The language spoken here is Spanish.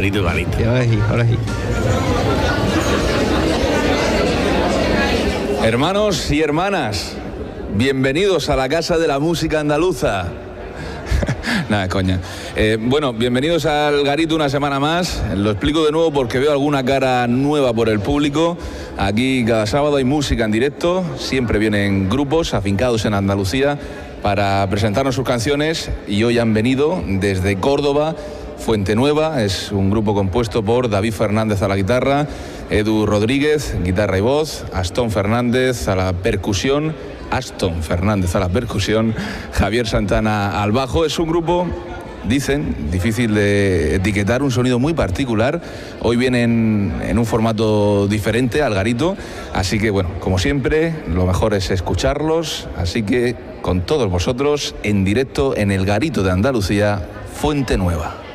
igualito. Ahora sí. Hermanos y hermanas, bienvenidos a la Casa de la Música Andaluza. Nada, coña. Bueno, bienvenidos al Garito una semana más. Lo explico de nuevo porque veo alguna cara nueva por el público. Aquí cada sábado hay música en directo. Siempre vienen grupos afincados en Andalucía para presentarnos sus canciones. Y hoy han venido desde Córdoba, Fuente Nueva. Es un grupo compuesto por David Fernández a la guitarra, Edu Rodríguez, guitarra y voz, Aston Fernández a la percusión, Javier Santana al bajo. Es un grupo, dicen, difícil de etiquetar, un sonido muy particular. Hoy vienen en un formato diferente al Garito, así que bueno, como siempre, lo mejor es escucharlos. Así que con todos vosotros, en directo en el Garito de Andalucía, Fuente Nueva.